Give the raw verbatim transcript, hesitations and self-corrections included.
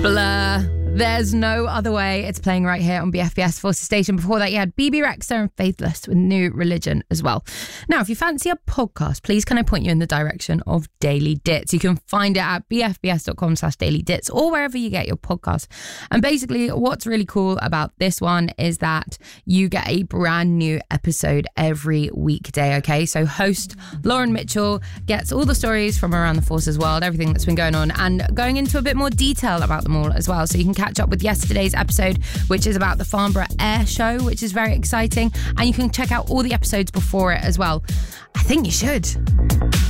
Blur. There's no other way. It's playing right here on B F B S Forces Station. Before that, you had B B Rexha and Faithless with New Religion as well. Now, if you fancy a podcast, please can I point you in the direction of Daily Dits? You can find it at bfbs.com slash daily dits or wherever you get your podcasts. And basically, what's really cool about this one is that you get a brand new episode every weekday, okay? So host Lauren Mitchell gets all the stories from around the Forces world, everything that's been going on, and going into a bit more detail about them all as well. So you can catch up with yesterday's episode, which is about the Farnborough Air Show, which is very exciting. And you can check out all the episodes before it as well. I think you should.